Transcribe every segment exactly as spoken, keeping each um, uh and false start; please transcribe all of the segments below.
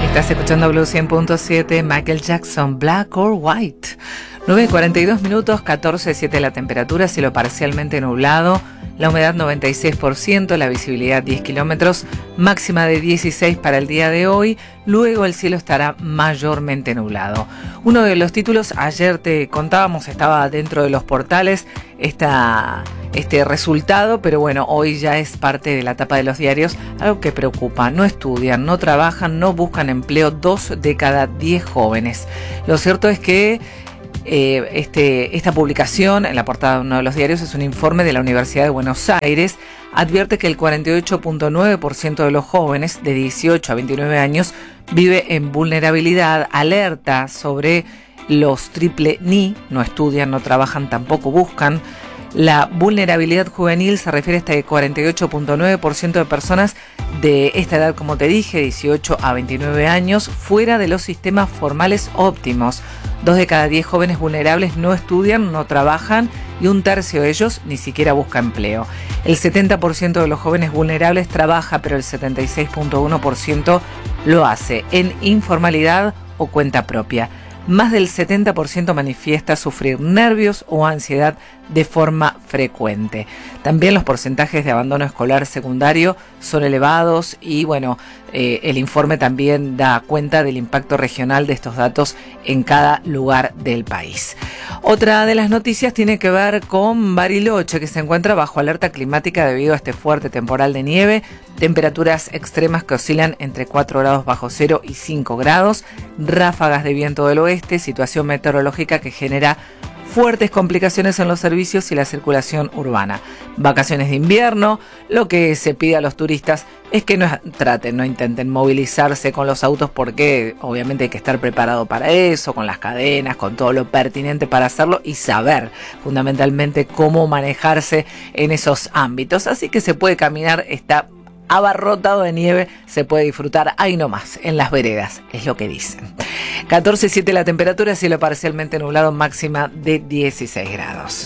Estás escuchando Blue cien punto siete, Michael Jackson, Black or White. nueve cuarenta y dos minutos, catorce coma siete la temperatura, cielo parcialmente nublado, la humedad noventa y seis por ciento, la visibilidad diez kilómetros, máxima de dieciséis para el día de hoy, luego el cielo estará mayormente nublado. Uno de los títulos, ayer te contábamos, estaba dentro de los portales esta, este resultado, pero bueno, hoy ya es parte de la tapa de los diarios, algo que preocupa: no estudian, no trabajan, no buscan empleo, dos de cada diez jóvenes. Lo cierto es que Eh, este, esta publicación en la portada de uno de los diarios es un informe de la Universidad de Buenos Aires. Advierte que el cuarenta y ocho punto nueve por ciento de los jóvenes de dieciocho a veintinueve años vive en vulnerabilidad, alerta sobre los triple N I, no estudian, no trabajan, tampoco buscan. La vulnerabilidad juvenil se refiere a este cuarenta y ocho punto nueve por ciento de personas de esta edad, como te dije, dieciocho a veintinueve años, fuera de los sistemas formales óptimos. Dos de cada diez jóvenes vulnerables no estudian, no trabajan y un tercio de ellos ni siquiera busca empleo. El setenta por ciento de los jóvenes vulnerables trabaja, pero el setenta y seis punto uno por ciento lo hace en informalidad o cuenta propia. Más del setenta por ciento manifiesta sufrir nervios o ansiedad de forma frecuente. También los porcentajes de abandono escolar secundario son elevados y bueno, eh, el informe también da cuenta del impacto regional de estos datos en cada lugar del país. Otra de las noticias tiene que ver con Bariloche, que se encuentra bajo alerta climática debido a este fuerte temporal de nieve, temperaturas extremas que oscilan entre cuatro grados bajo cero y cinco grados, ráfagas de viento del oeste, situación meteorológica que genera fuertes complicaciones en los servicios y la circulación urbana. Vacaciones de invierno, lo que se pide a los turistas es que no traten, no intenten movilizarse con los autos, porque obviamente hay que estar preparado para eso, con las cadenas, con todo lo pertinente para hacerlo y saber fundamentalmente cómo manejarse en esos ámbitos. Así que se puede caminar, está abarrotado de nieve, se puede disfrutar ahí nomás, en las veredas, es lo que dicen. catorce coma siete la temperatura, cielo parcialmente nublado, máxima de dieciséis grados.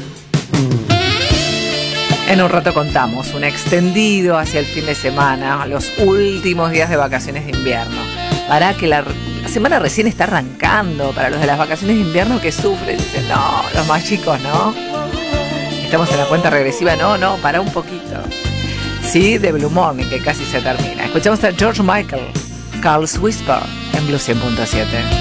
En un rato contamos un extendido hacia el fin de semana, los últimos días de vacaciones de invierno. Para que la, la semana recién está arrancando, para los de las vacaciones de invierno que sufren, dicen, no, los más chicos, ¿no? Estamos en la cuenta regresiva, no, no, para un poquito. Sí, de Blue Morning, que casi se termina. Escuchamos a George Michael, Carl's Whisper, en Blue cien punto siete.